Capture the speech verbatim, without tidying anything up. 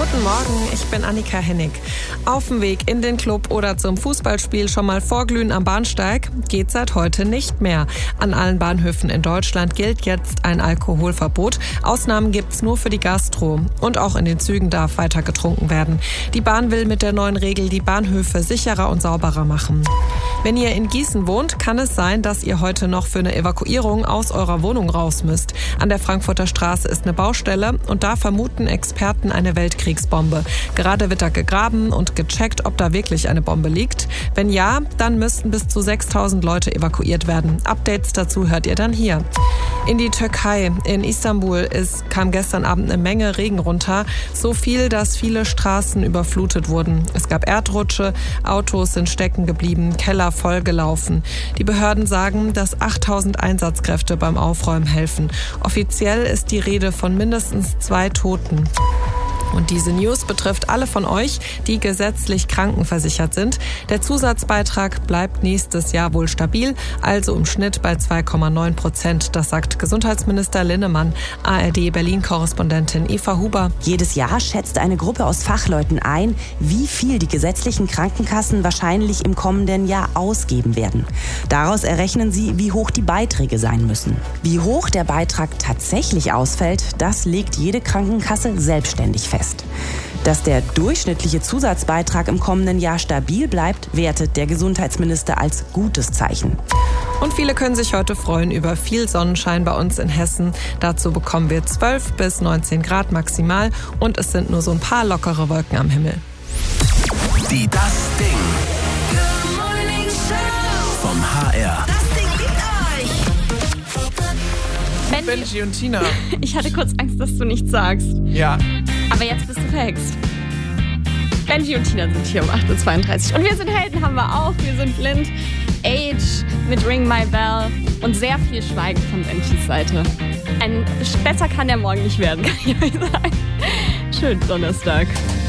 Guten Morgen, ich bin Annika Hennig. Auf dem Weg in den Club oder zum Fußballspiel schon mal vorglühen am Bahnsteig geht seit heute nicht mehr. An allen Bahnhöfen in Deutschland gilt jetzt ein Alkoholverbot. Ausnahmen gibt's nur für die Gastro. Und auch in den Zügen darf weiter getrunken werden. Die Bahn will mit der neuen Regel die Bahnhöfe sicherer und sauberer machen. Wenn ihr in Gießen wohnt, kann es sein, dass ihr heute noch für eine Evakuierung aus eurer Wohnung raus müsst. An der Frankfurter Straße ist eine Baustelle und da vermuten Experten eine Weltkriegsbombe. Gerade wird da gegraben und gecheckt, ob da wirklich eine Bombe liegt. Wenn ja, dann müssten bis zu sechstausend Leute evakuiert werden. Updates dazu hört ihr dann hier. In die Türkei, in Istanbul, ist, kam gestern Abend eine Menge Regen runter. So viel, dass viele Straßen überflutet wurden. Es gab Erdrutsche, Autos sind stecken geblieben, Keller vollgelaufen. Die Behörden sagen, dass achttausend Einsatzkräfte beim Aufräumen helfen. Offiziell ist die Rede von mindestens zwei Toten. Und diese News betrifft alle von euch, die gesetzlich krankenversichert sind. Der Zusatzbeitrag bleibt nächstes Jahr wohl stabil, also im Schnitt bei zwei Komma neun Prozent. Das sagt Gesundheitsminister Linnemann. A R D-Berlin-Korrespondentin Eva Huber. Jedes Jahr schätzt eine Gruppe aus Fachleuten ein, wie viel die gesetzlichen Krankenkassen wahrscheinlich im kommenden Jahr ausgeben werden. Daraus errechnen sie, wie hoch die Beiträge sein müssen. Wie hoch der Beitrag tatsächlich ausfällt, das legt jede Krankenkasse selbstständig fest. Dass der durchschnittliche Zusatzbeitrag im kommenden Jahr stabil bleibt, wertet der Gesundheitsminister als gutes Zeichen. Und viele können sich heute freuen über viel Sonnenschein bei uns in Hessen. Dazu bekommen wir zwölf bis neunzehn Grad maximal und es sind nur so ein paar lockere Wolken am Himmel. Die Das Ding. Good Morning Show. Vom H R. Das Ding liegt euch. Benji und Tina. Ich hatte kurz Angst, dass du nichts sagst. Ja. Aber jetzt bist du verhext. Benji und Tina sind hier um acht Uhr zweiunddreißig. Und wir sind Helden, haben wir auch. Wir sind blind. Age mit Ring My Bell. Und sehr viel Schweigen von Benjis Seite. Ein besser kann der Morgen nicht werden, kann ich euch sagen. Schönen Donnerstag.